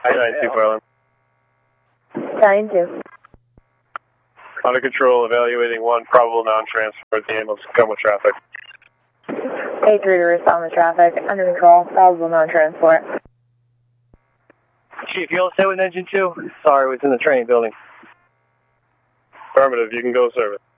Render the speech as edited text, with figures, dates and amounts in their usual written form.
I-92 Farland. 92. Under control, evaluating one probable non-transfer at the ambulance. Come with traffic. A3 to respond with traffic. Under control, probable non-transport. Chief, you all set with engine 2? Sorry, it was in the training building. Affirmative, you can go service.